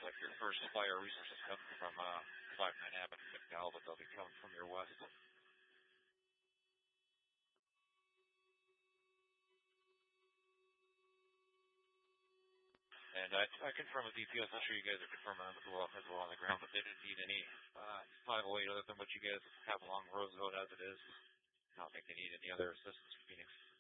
like your first fire resources coming from 59 Abbott and McDowell, but they'll be coming from your west. And I confirmed with DPS. I'm sure you guys are confirming as well on the ground, but they didn't need any 508 other than what you guys have along Roosevelt as it is. I don't think they need any other assistance from Phoenix.